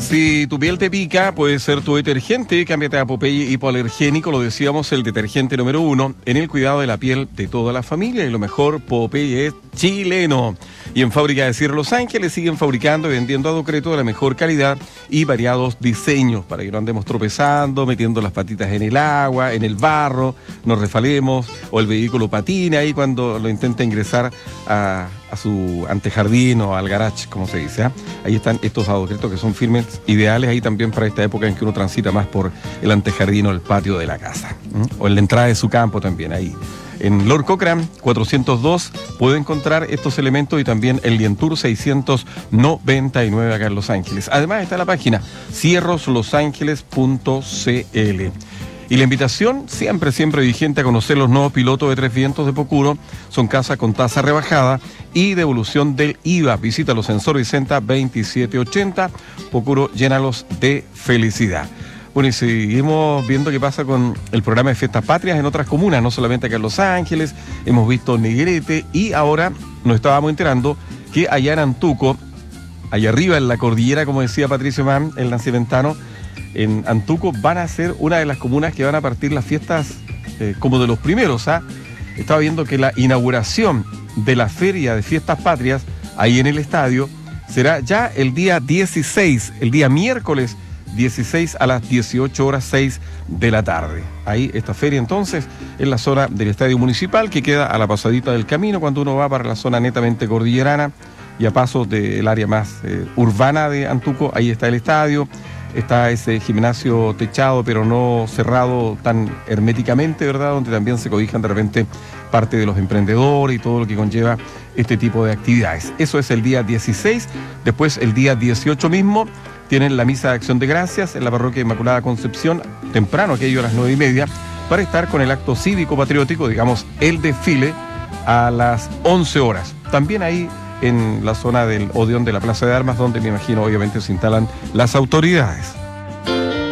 Si tu piel te pica, puede ser tu detergente. Cámbiate a Popeye hipoalergénico, lo decíamos, el detergente número 1 en el cuidado de la piel de toda la familia. Y lo mejor, Popeye es chileno. Y en Fábrica de Cierre Los Ángeles siguen fabricando y vendiendo a decreto de la mejor calidad y variados diseños para que no andemos tropezando, metiendo las patitas en el agua, en el barro, nos resbalemos o el vehículo patine ahí cuando lo intenta ingresar a su antejardín o al garage, como se dice. Ahí están estos adocretos que son firmes, ideales ahí también para esta época en que uno transita más por el antejardín o el patio de la casa, o en la entrada de su campo también ahí. En Lord Cochrane 402 puede encontrar estos elementos y también el Lientour 699 acá en Los Ángeles. Además está la página cierroslosangeles.cl. Y la invitación, siempre vigente, a conocer los nuevos pilotos de Tres Vientos de Pocuro. Son casas con tasa rebajada y devolución del IVA. Visítalos en Sor Vicenta 2780. Pocuro, llénalos de felicidad. Bueno, y seguimos viendo qué pasa con el programa de Fiestas Patrias en otras comunas, no solamente acá en Los Ángeles. Hemos visto Negrete y ahora nos estábamos enterando que allá en Antuco, allá arriba en la cordillera, como decía Patricio Mann, el nacimientano, en Antuco van a ser una de las comunas que van a partir las fiestas como de los primeros. Estaba viendo que la inauguración de la Feria de Fiestas Patrias ahí en el estadio será ya el día 16, el día miércoles 16 a las 18:06 de la tarde. Ahí esta feria entonces en la zona del estadio municipal que queda a la pasadita del camino cuando uno va para la zona netamente cordillerana y a pasos del área más urbana de Antuco. Ahí está el estadio. Está ese gimnasio techado, pero no cerrado tan herméticamente, ¿verdad? Donde también se cobijan de repente parte de los emprendedores y todo lo que conlleva este tipo de actividades. Eso es el día 16. Después, el día 18 mismo, tienen la misa de acción de gracias en la parroquia Inmaculada Concepción, temprano, aquello a las 9:30, para estar con el acto cívico-patriótico, digamos, el desfile, a las 11 horas. También ahí en la zona del Odeón de la Plaza de Armas, donde me imagino obviamente se instalan las autoridades.